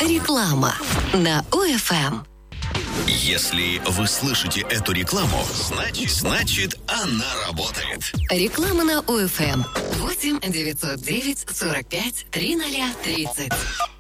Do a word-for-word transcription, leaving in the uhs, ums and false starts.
Реклама на ОФМ. Если вы слышите эту рекламу, значит, значит она работает. Реклама на ОФМ. восемь девятьсот девять сорок пять тридцать тридцать.